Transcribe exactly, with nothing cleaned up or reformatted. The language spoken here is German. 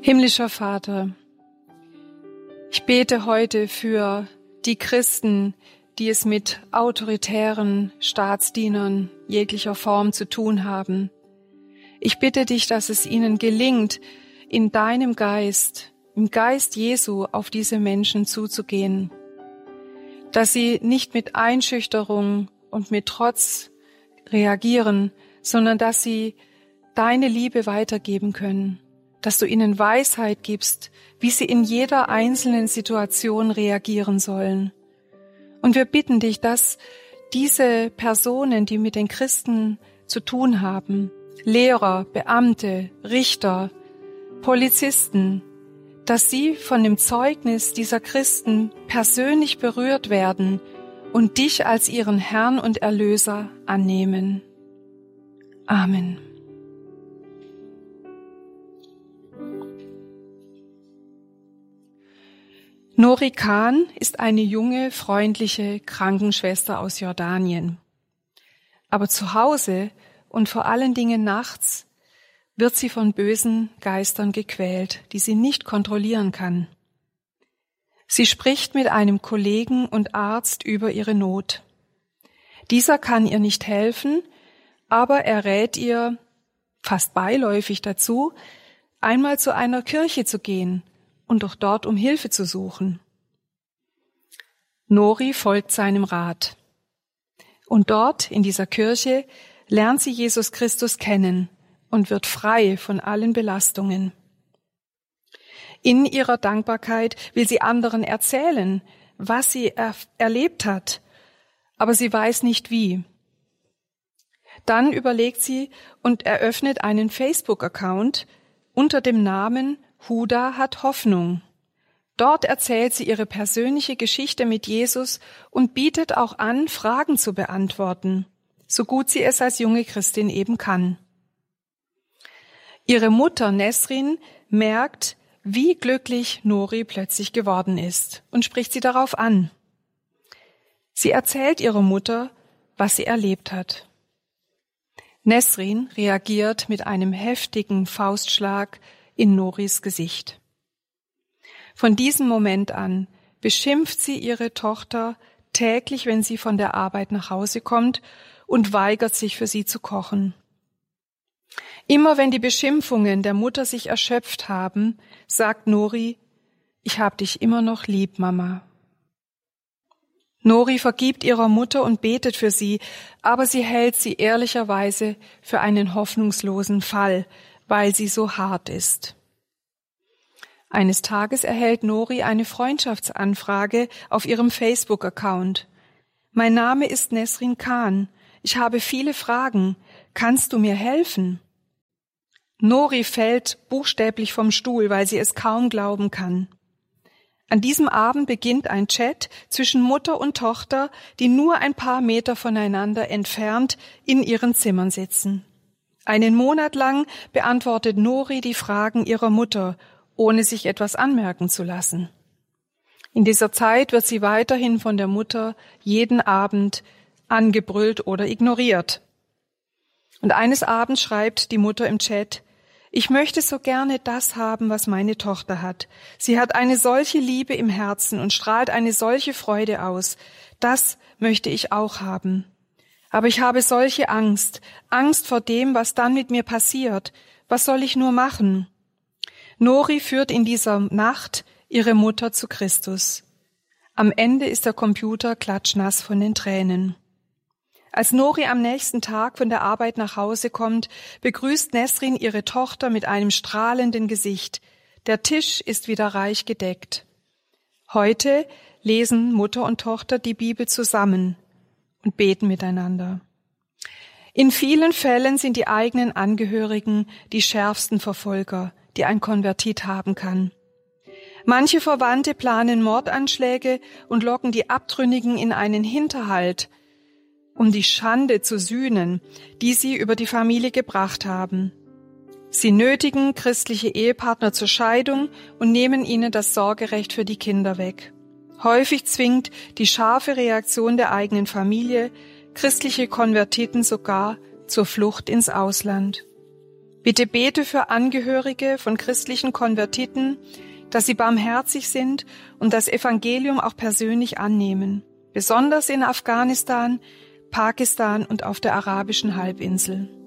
Himmlischer Vater, ich bete heute für die Christen, die es mit autoritären Staatsdienern jeglicher Form zu tun haben. Ich bitte dich, dass es ihnen gelingt, in deinem Geist, im Geist Jesu auf diese Menschen zuzugehen, dass sie nicht mit Einschüchterung und mit Trotz reagieren, sondern dass sie deine Liebe weitergeben können, dass du ihnen Weisheit gibst, wie sie in jeder einzelnen Situation reagieren sollen. Und wir bitten dich, dass diese Personen, die mit den Christen zu tun haben, Lehrer, Beamte, Richter, Polizisten, dass sie von dem Zeugnis dieser Christen persönlich berührt werden und dich als ihren Herrn und Erlöser annehmen. Amen. Nori Khan ist eine junge, freundliche Krankenschwester aus Jordanien. Aber zu Hause und vor allen Dingen nachts wird sie von bösen Geistern gequält, die sie nicht kontrollieren kann. Sie spricht mit einem Kollegen und Arzt über ihre Not. Dieser kann ihr nicht helfen, aber er rät ihr fast beiläufig dazu, einmal zu einer Kirche zu gehen und doch dort um Hilfe zu suchen. Nori folgt seinem Rat. Und dort, in dieser Kirche, lernt sie Jesus Christus kennen und wird frei von allen Belastungen. In ihrer Dankbarkeit will sie anderen erzählen, was sie er- erlebt hat, aber sie weiß nicht wie. Dann überlegt sie und eröffnet einen Facebook-Account unter dem Namen Huda hat Hoffnung. Dort erzählt sie ihre persönliche Geschichte mit Jesus und bietet auch an, Fragen zu beantworten, so gut sie es als junge Christin eben kann. Ihre Mutter Nesrin merkt, wie glücklich Nori plötzlich geworden ist und spricht sie darauf an. Sie erzählt ihrer Mutter, was sie erlebt hat. Nesrin reagiert mit einem heftigen Faustschlag in Noris Gesicht. Von diesem Moment an beschimpft sie ihre Tochter täglich, wenn sie von der Arbeit nach Hause kommt, und weigert sich, für sie zu kochen. Immer wenn die Beschimpfungen der Mutter sich erschöpft haben, sagt Nori, ich hab dich immer noch lieb, Mama. Nori vergibt ihrer Mutter und betet für sie, aber sie hält sie ehrlicherweise für einen hoffnungslosen Fall, weil sie so hart ist. Eines Tages erhält Nori eine Freundschaftsanfrage auf ihrem Facebook-Account. Mein Name ist Nesrin Khan. Ich habe viele Fragen. Kannst du mir helfen? Nori fällt buchstäblich vom Stuhl, weil sie es kaum glauben kann. An diesem Abend beginnt ein Chat zwischen Mutter und Tochter, die nur ein paar Meter voneinander entfernt in ihren Zimmern sitzen. Einen Monat lang beantwortet Nori die Fragen ihrer Mutter, ohne sich etwas anmerken zu lassen. In dieser Zeit wird sie weiterhin von der Mutter jeden Abend angebrüllt oder ignoriert. Und eines Abends schreibt die Mutter im Chat, ich möchte so gerne das haben, was meine Tochter hat. Sie hat eine solche Liebe im Herzen und strahlt eine solche Freude aus. Das möchte ich auch haben. Aber ich habe solche Angst, Angst vor dem, was dann mit mir passiert. Was soll ich nur machen? Nori führt in dieser Nacht ihre Mutter zu Christus. Am Ende ist der Computer klatschnass von den Tränen. Als Nori am nächsten Tag von der Arbeit nach Hause kommt, begrüßt Nesrin ihre Tochter mit einem strahlenden Gesicht. Der Tisch ist wieder reich gedeckt. Heute lesen Mutter und Tochter die Bibel zusammen und beten miteinander. In vielen Fällen sind die eigenen Angehörigen die schärfsten Verfolger, die ein Konvertit haben kann. Manche Verwandte planen Mordanschläge und locken die Abtrünnigen in einen Hinterhalt, um die Schande zu sühnen, die sie über die Familie gebracht haben. Sie nötigen christliche Ehepartner zur Scheidung und nehmen ihnen das Sorgerecht für die Kinder weg. Häufig zwingt die scharfe Reaktion der eigenen Familie christliche Konvertiten sogar zur Flucht ins Ausland. Bitte bete für Angehörige von christlichen Konvertiten, dass sie barmherzig sind und das Evangelium auch persönlich annehmen, besonders in Afghanistan, Pakistan und auf der arabischen Halbinsel.